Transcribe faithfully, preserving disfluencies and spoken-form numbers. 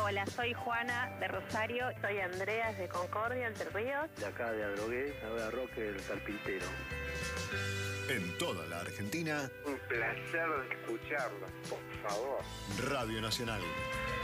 Hola, soy Juana de Rosario. Soy Andrea de Concordia, Entre Ríos. De acá de Adrogué, ahora Roque, el carpintero. En toda la Argentina. Un placer escucharlo, por favor. Radio Nacional.